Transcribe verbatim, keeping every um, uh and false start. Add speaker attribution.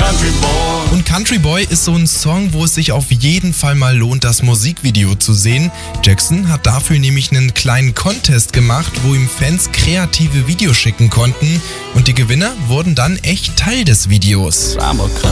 Speaker 1: country boy.
Speaker 2: Und Country Boy ist so ein Song, wo es sich auf jeden Fall mal lohnt, das Musikvideo zu sehen. Jackson hat dafür nämlich einen kleinen Contest gemacht, wo ihm Fans kreative Videos schicken konnten und die Gewinner wurden dann echt Teil des Videos.
Speaker 1: I'm a